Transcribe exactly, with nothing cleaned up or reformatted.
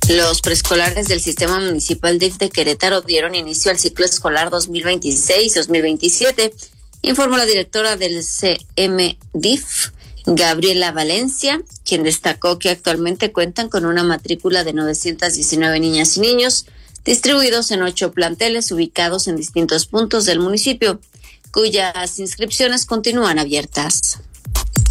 Los preescolares del Sistema Municipal D I F de Querétaro dieron inicio al ciclo escolar dos mil veintiséis dos mil veintisiete, informó la directora del C M D I F, Gabriela Valencia, quien destacó que actualmente cuentan con una matrícula de novecientas diecinueve niñas y niños, distribuidos en ocho planteles ubicados en distintos puntos del municipio, cuyas inscripciones continúan abiertas.